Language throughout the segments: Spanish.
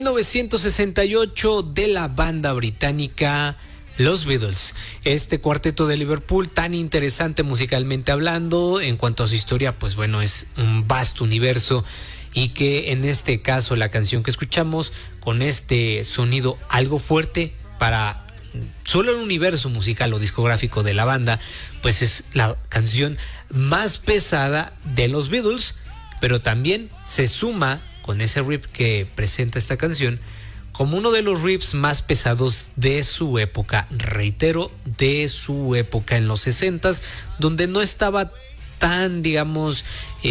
1968 de la banda británica Los Beatles. Este cuarteto de Liverpool tan interesante musicalmente hablando, en cuanto a su historia, pues bueno, es un vasto universo y que en este caso la canción que escuchamos con este sonido algo fuerte para solo el universo musical o discográfico de la banda, pues es la canción más pesada de los Beatles, pero también se suma con ese riff que presenta esta canción como uno de los riffs más pesados de su época, reitero, de su época en los 60s, donde no estaba tan, digamos,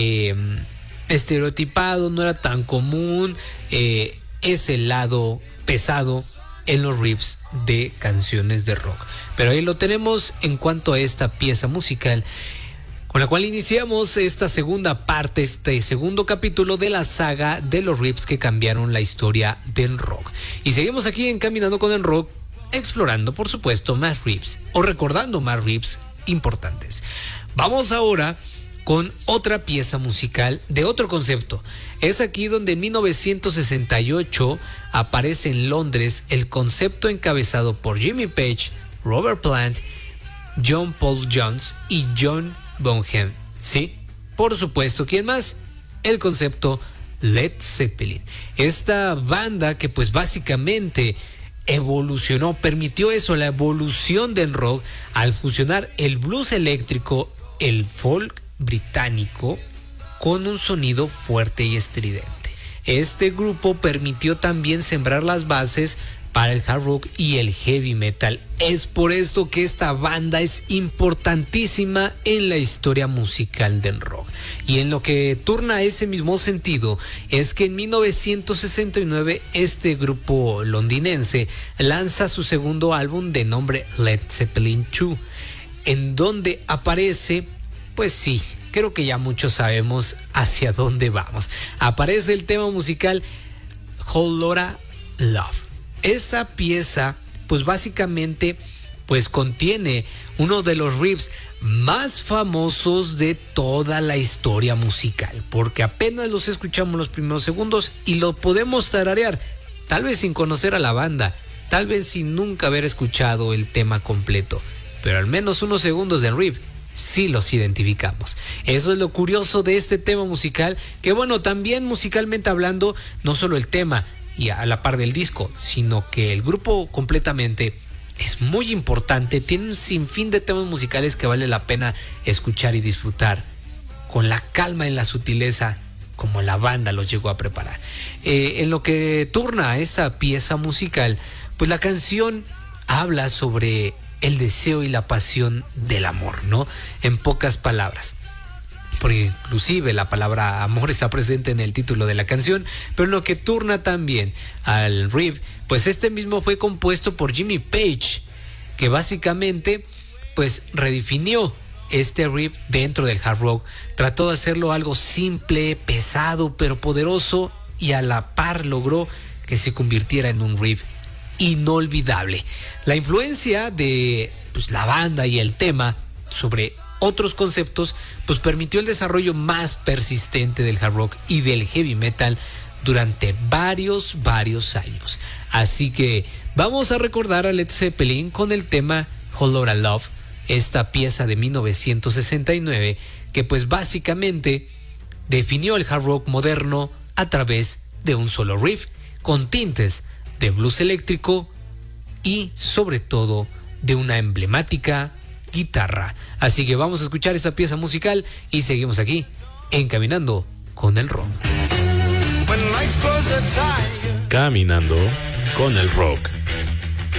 estereotipado, no era tan común ese lado pesado en los riffs de canciones de rock. Pero ahí lo tenemos en cuanto a esta pieza musical, con la cual iniciamos esta segunda parte, este segundo capítulo de la saga de los riffs que cambiaron la historia del rock. Y seguimos aquí en Caminando con el Rock, explorando, por supuesto, más riffs o recordando más riffs importantes. Vamos ahora con otra pieza musical de otro concepto. Es aquí donde en 1968 aparece en Londres el concepto encabezado por Jimmy Page, Robert Plant, John Paul Jones y John Bonham. Sí, por supuesto, ¿quién más? El concepto Led Zeppelin. Esta banda que pues básicamente evolucionó, permitió eso, la evolución del rock al fusionar el blues eléctrico, el folk británico con un sonido fuerte y estridente. Este grupo permitió también sembrar las bases para el hard rock y el heavy metal. Es por esto que esta banda es importantísima en la historia musical del rock. Y en lo que turna ese mismo sentido es que en 1969 este grupo londinense lanza su segundo álbum de nombre Led Zeppelin II, en donde aparece, pues sí, creo que ya muchos sabemos hacia dónde vamos. Aparece el tema musical Whole Lotta Love. Esta pieza, pues básicamente, pues contiene uno de los riffs más famosos de toda la historia musical, porque apenas los escuchamos los primeros segundos y lo podemos tararear, tal vez sin conocer a la banda, tal vez sin nunca haber escuchado el tema completo, pero al menos unos segundos del riff sí los identificamos. Eso es lo curioso de este tema musical, que bueno, también musicalmente hablando, no solo el tema y a la par del disco, sino que el grupo completamente es muy importante, tiene un sinfín de temas musicales que vale la pena escuchar y disfrutar con la calma y la sutileza como la banda los llegó a preparar. En lo que turna a esta pieza musical, pues la canción habla sobre el deseo y la pasión del amor, ¿no? En pocas palabras. Porque inclusive la palabra amor está presente en el título de la canción, pero en lo que turna también al riff, pues este mismo fue compuesto por Jimmy Page, que básicamente pues redefinió este riff dentro del hard rock, trató de hacerlo algo simple, pesado, pero poderoso, y a la par logró que se convirtiera en un riff inolvidable. La influencia de pues, la banda y el tema sobre otros conceptos pues permitió el desarrollo más persistente del hard rock y del heavy metal durante varios años. Así que vamos a recordar a Led Zeppelin con el tema Whole Lotta Love, esta pieza de 1969 que pues básicamente definió el hard rock moderno a través de un solo riff con tintes de blues eléctrico y sobre todo de una emblemática guitarra. Así que vamos a escuchar esta pieza musical y seguimos aquí en Caminando con el Rock. Caminando con el Rock.